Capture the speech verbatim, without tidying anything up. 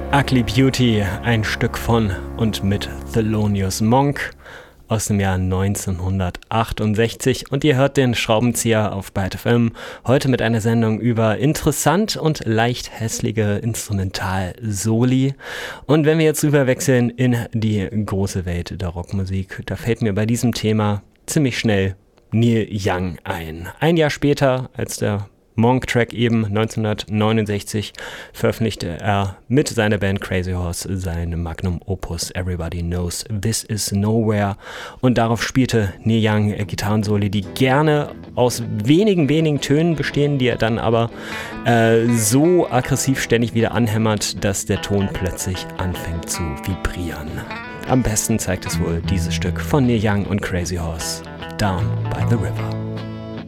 Ugly Beauty, ein Stück von und mit Thelonious Monk aus dem Jahr neunzehnhundertachtundsechzig und ihr hört den Schraubenzieher auf Byte F M, heute mit einer Sendung über interessant und leicht hässliche Instrumental-Soli. Und wenn wir jetzt rüberwechseln in die große Welt der Rockmusik, da fällt mir bei diesem Thema ziemlich schnell Neil Young ein. Ein Jahr später, als der Monk-Track eben neunzehnhundertneunundsechzig, veröffentlichte er mit seiner Band Crazy Horse sein Magnum Opus Everybody Knows This Is Nowhere, und darauf spielte Neil Young Gitarrensoli, die gerne aus wenigen, wenigen Tönen bestehen, die er dann aber äh, so aggressiv ständig wieder anhämmert, dass der Ton plötzlich anfängt zu vibrieren. Am besten zeigt es wohl dieses Stück von Neil Young und Crazy Horse, Down by the River.